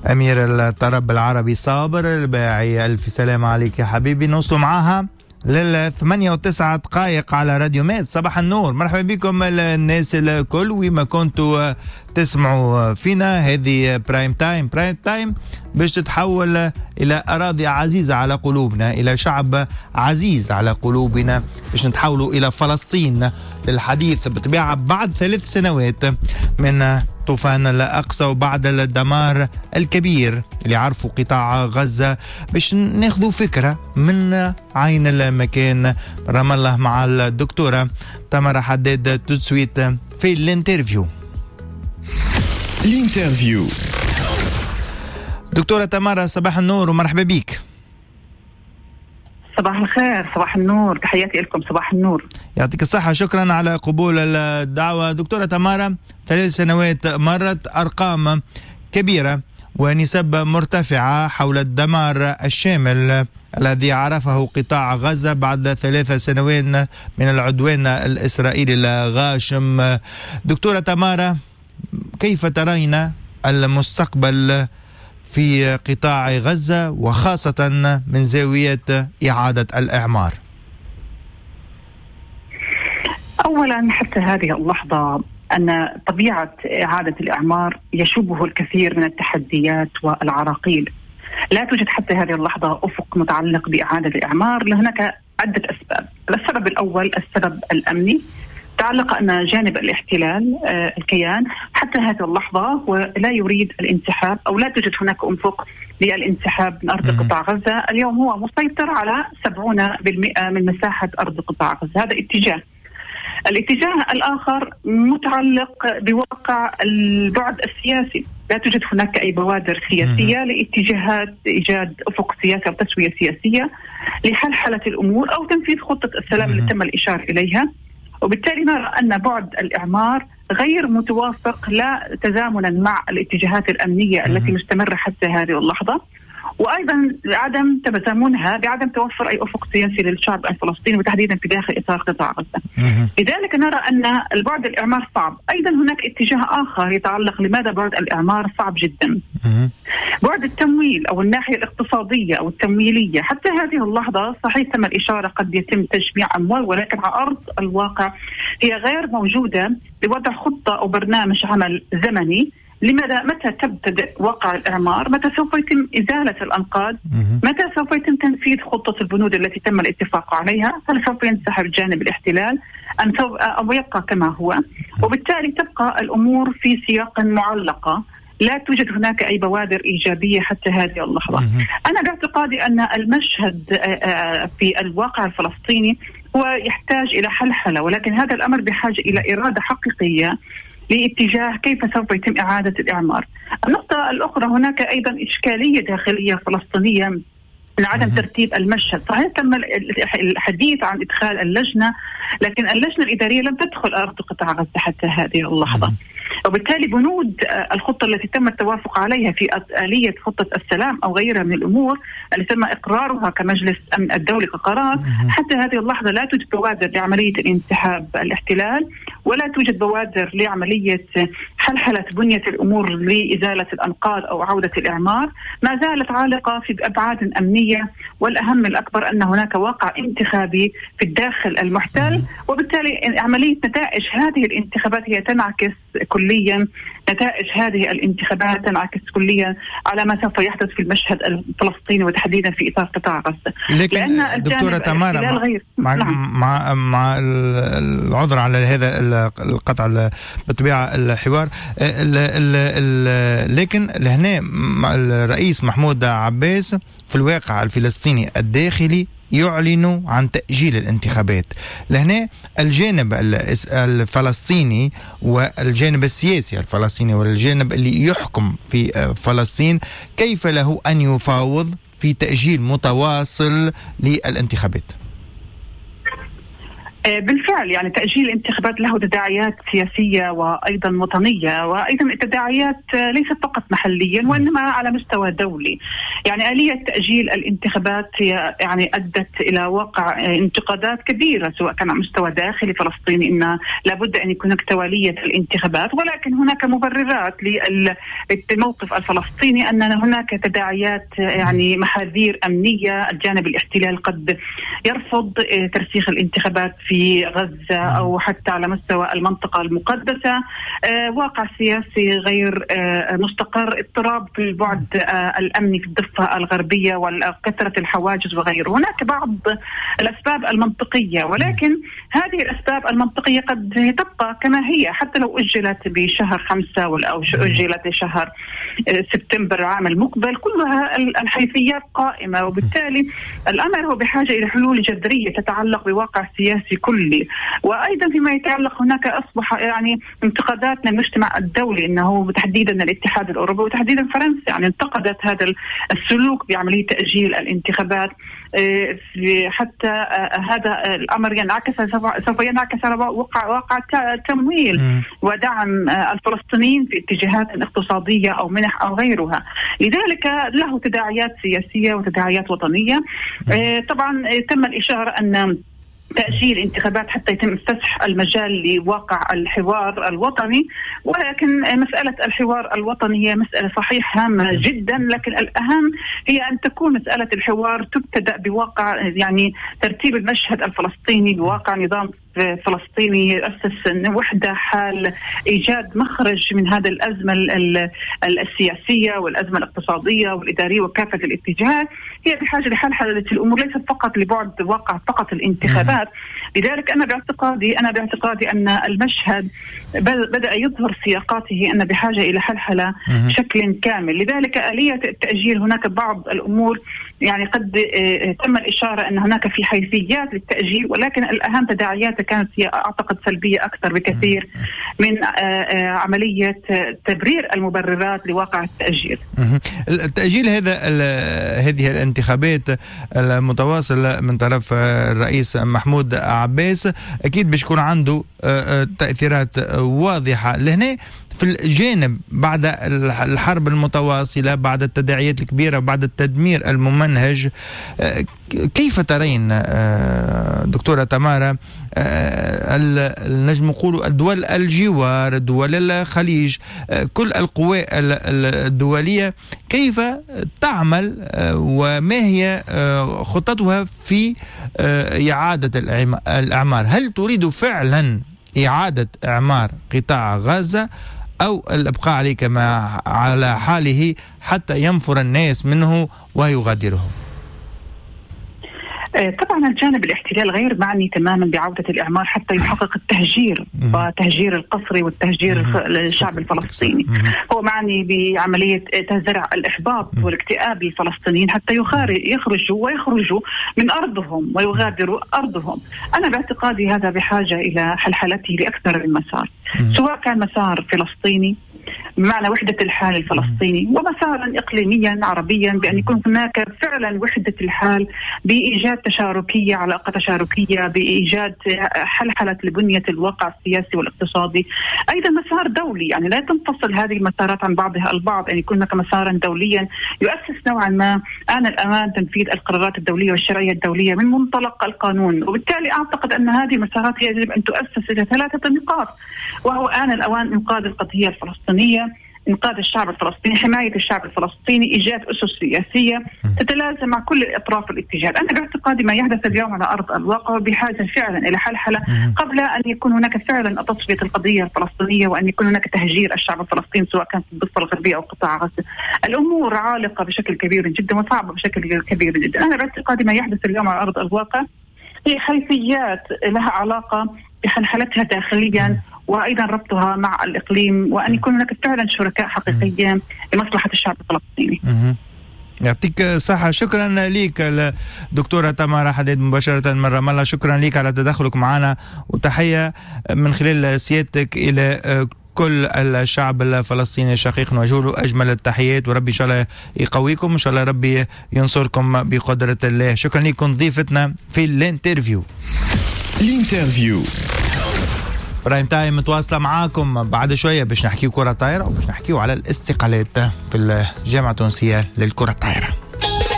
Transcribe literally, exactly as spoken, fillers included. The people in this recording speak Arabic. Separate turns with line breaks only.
أمير الطرب العربي صابر الباعي، ألف سلام عليك يا حبيبي. نوصلوا معاها للثمانية وتسعة دقائق على راديو ميت. صباح النور، مرحبا بكم الناس الكل وما كنتوا تسمعوا فينا. هذه برايم تايم، برايم تايم باش تتحول إلى أراضي عزيزة على قلوبنا، إلى شعب عزيز على قلوبنا، باش نتحولوا إلى فلسطين للحديث بطبيعة بعد ثلاث سنوات من طوفان الأقصى وبعد الدمار الكبير اللي عرفوا قطاع غزة، باش ناخذوا فكرة من عين المكان. رام الله مع الدكتورة تمارا حداد تسويت في الانترفيو.
الانترفيو
دكتورة تمارا، صباح النور ومرحبا بيك.
صباح الخير، صباح النور، تحياتي لكم. صباح النور،
يعطيك الصحة، شكرا على قبول الدعوة. دكتورة تمارا، ثلاث سنوات مرت، أرقام كبيرة ونسب مرتفعة حول الدمار الشامل الذي عرفه قطاع غزة بعد ثلاث سنوات من العدوان الإسرائيلي الغاشم. دكتورة تمارا، كيف ترين المستقبل في قطاع غزة وخاصة من زاوية إعادة الإعمار؟
أولا حتى هذه اللحظة أن طبيعة إعادة الإعمار يشوبه الكثير من التحديات والعراقيل. لا توجد حتى هذه اللحظة أفق متعلق بإعادة الإعمار لهناك عدة أسباب. السبب الأول السبب الأمني، تعلق أن جانب الاحتلال آه الكيان حتى هذه اللحظة ولا يريد الانسحاب، أو لا توجد هناك أفق للانسحاب من أرض قطاع غزة. اليوم هو مسيطر على سبعين بالمئة من مساحة أرض قطاع غزة، هذا اتجاه. الاتجاه الآخر متعلق بواقع البعد السياسي، لا توجد هناك أي بوادر سياسية لاتجاهات إيجاد أفق سياسي أو تسوية سياسية لحلحلة الأمور أو تنفيذ خطة السلام اللي تم الإشارة إليها. وبالتالي نرى أن بعد الإعمار غير متوافق لا تزامنا مع الاتجاهات الأمنية التي مستمرة حتى هذه اللحظة، وأيضا عدم تزامنها بعدم توفر أي أفق سياسي للشعب الفلسطيني وتحديدا في داخل إطار قطاع غزة. لذلك نرى أن البعد الإعمار صعب. أيضا هناك اتجاه آخر يتعلق لماذا بعد الإعمار صعب جدا، بعد التمويل أو الناحية الاقتصادية أو التمويلية. حتى هذه اللحظة صحيح تم الإشارة قد يتم تجميع أموال، ولكن على أرض الواقع هي غير موجودة لوضع خطة أو برنامج عمل زمني. لماذا؟ متى تبتدأ واقع الإعمار؟ متى سوف يتم إزالة الأنقاض؟ متى سوف يتم تنفيذ خطة البنود التي تم الاتفاق عليها؟ هل سوف ينسحب جانب الاحتلال أم سوف أو يبقى كما هو؟ وبالتالي تبقى الأمور في سياق معلقة، لا توجد هناك أي بوادر إيجابية حتى هذه اللحظة. أنا باعتقادي أن المشهد في الواقع الفلسطيني هو يحتاج إلى حلحلة، ولكن هذا الأمر بحاجة إلى إرادة حقيقية لاتجاه كيف سوف يتم إعادة الإعمار. النقطة الأخرى، هناك أيضا إشكالية داخلية فلسطينية من عدم ترتيب المشهد. صحيح تم الحديث عن إدخال اللجنة، لكن اللجنة الإدارية لم تدخل أرض قطاع غزة حتى هذه اللحظة، وبالتالي بنود الخطة التي تم التوافق عليها في آلية خطة السلام أو غيرها من الأمور اللي تم إقرارها كمجلس أمن الدولي كقرار، حتى هذه اللحظة لا توجد بوادر لعملية الانسحاب الاحتلال، ولا توجد بوادر لعملية حلحلة بنية الأمور لإزالة الأنقاض أو عودة الإعمار. ما زالت عالقة في أبعاد أمنية، والأهم الأكبر أن هناك واقع انتخابي في الداخل المحتل، وبالتالي عملية نتائج هذه الانتخابات هي تنعكس كليا نتائج هذه الانتخابات تنعكس كليا على ما سوف يحدث في المشهد الفلسطيني وتحديدا في إطار قطاع غزة.
لكن دكتورة تمارا، مع, مع, نعم. مع مع العذر على هذا القطع بطبيعة الحوار، ال ال ال لكن لهنا الرئيس محمود عباس في الواقع الفلسطيني الداخلي يعلنوا عن تأجيل الانتخابات. لهنا الجانب الفلسطيني والجانب السياسي الفلسطيني والجانب اللي يحكم في فلسطين كيف له أن يفاوض في تأجيل متواصل للانتخابات؟
بالفعل يعني تأجيل الانتخابات له تداعيات سياسية وأيضا وطنية، وأيضا التداعيات ليست فقط محليا وإنما على مستوى دولي. يعني آلية تأجيل الانتخابات هي يعني أدت إلى وقع انتقادات كبيرة سواء كان على مستوى داخلي فلسطيني إن لابد أن يكون هناك توالية الانتخابات، ولكن هناك مبررات للموقف الفلسطيني أن هناك تداعيات يعني محاذير أمنية. الجانب الاحتلال قد يرفض ترسيخ الانتخابات في غزة أو حتى على مستوى المنطقة المقدسة. آه واقع سياسي غير آه مستقر، اضطراب في البعد آه الأمني في الضفة الغربية وكثرة الحواجز وغيره. هناك بعض الأسباب المنطقية، ولكن هذه الأسباب المنطقية قد تبقى كما هي حتى لو أجلت بشهر خمسة أو أجلت لشهر آه سبتمبر العام المقبل. كلها الحيثيات قائمة، وبالتالي الأمر هو بحاجة إلى حلول جذرية تتعلق بواقع سياسي كلي. وأيضا فيما يتعلق هناك أصبح يعني انتقادات من المجتمع الدولي، أنه تحديدا الاتحاد الأوروبي وتحديدا فرنسا يعني انتقدت هذا السلوك بعملية تأجيل الانتخابات، حتى هذا الأمر ينعكس سوف ينعكس على واقع واقع تمويل ودعم الفلسطينيين في اتجاهات اقتصادية أو منح أو غيرها. لذلك له تداعيات سياسية وتداعيات وطنية. طبعا تم الإشارة أن تأجيل انتخابات حتى يتم فتح المجال لواقع الحوار الوطني، ولكن مسألة الحوار الوطني هي مسألة صحيح هامة جدا، لكن الأهم هي أن تكون مسألة الحوار تبتدأ بواقع يعني ترتيب المشهد الفلسطيني بواقع نظام فلسطيني يؤسس وحدة حال إيجاد مخرج من هذا الأزمة السياسية والأزمة الاقتصادية والإدارية وكافة الاتجاهات. هي بحاجة لحل الأمور ليست فقط لبعد واقع فقط الانتخابات. لذلك أنا باعتقادي أنا باعتقادي أن المشهد بدأ يظهر سياقاته أن بحاجة إلى حلحلة بشكل كامل. لذلك آلية التأجيل هناك بعض الأمور يعني قد تم الإشارة أن هناك في حيثيات للتأجيل، ولكن الأهم تداعياتها كانت هي أعتقد سلبية أكثر بكثير من عملية تبرير المبررات لواقع التأجيل.
التأجيل هذا هذه الانتخابات المتواصلة من طرف الرئيس محمود عباس أكيد بيكون عنده تأثيرات واضحة لهنا في الجانب بعد الحرب المتواصلة، بعد التداعيات الكبيرة، بعد التدمير الممنهج. كيف ترين دكتورة تمارا نجم نقول الدول الجوار، دول الخليج، كل القوى الدولية كيف تعمل وما هي خطتها في إعادة الأعمار؟ هل تريد فعلا إعادة إعمار قطاع غزة أو الإبقاء عليه كما على حاله حتى ينفر الناس منه ويغادره؟
طبعا الجانب الاحتلال غير معني تماما بعودة الإعمار حتى يحقق التهجير وتهجير القسري والتهجير الشعب الفلسطيني. هو معني بعملية زرع الإحباط والاكتئاب للفلسطينيين حتى يخرجوا ويخرجوا من أرضهم ويغادروا أرضهم. أنا باعتقادي هذا بحاجة إلى حلحلته لأكثر من مسار، سواء كان مسار فلسطيني بمعنى وحدة الحال الفلسطيني، ومسارا إقليميا عربيا بأن يكون هناك فعلا وحدة الحال بإيجاد تشاركية، علاقة تشاركية، بإيجاد حلحلة لبنية الواقع السياسي والاقتصادي. أيضا مسار دولي، يعني لا تنفصل هذه المسارات عن بعضها البعض، أن يكون هناك مسارا دوليا يؤسس نوعا ما آن الأمان تنفيذ القرارات الدولية والشرعية الدولية من منطلق القانون. وبالتالي أعتقد أن هذه المسارات يجب أن تؤسس إلى ثلاثة نقاط، وهو آن الأوان إنقاذ القضية الفلسطينية، إنقاذ الشعب الفلسطيني، حماية الشعب الفلسطيني، إيجاد أسس سياسية تتلازم مع كل الأطراف الاتجاه. أنا باعتقادي ما يحدث اليوم على أرض الواقع بحاجة فعلا إلى حلحلة قبل أن يكون هناك فعلا تصفية القضية الفلسطينية وأن يكون هناك تهجير الشعب الفلسطيني سواء كان في الضفة الغربية أو قطاع غزة. الأمور عالقة بشكل كبير جدا وصعبة بشكل كبير جدا. أنا باعتقادي ما يحدث اليوم على أرض الواقع هي حيثيات لها علاقة بحلحلتها داخليا وأيضا ربطها مع الإقليم، وأن يكون هناك فعلا شركاء حقيقيين لمصلحة الشعب الفلسطيني.
يعطيك صحة. شكرا لك دكتورة تمارا حداد مباشرة من رام الله. شكرا لك على تدخلك معنا، وتحية من خلال سيادتك إلى كل الشعب الفلسطيني الشقيق. نوجه له أجمل التحيات، وربي إن شاء الله يقويكم، إن شاء الله ربي ينصركم بقدرة الله. شكرا لكم ضيفتنا في الانترفيو.
الانترفيو.
برايم تايم متواصلة معاكم. بعد شوية باش نحكيو كرة طايرة وباش نحكيو على الاستقالات في الجامعة التونسية للكرة الطايرة.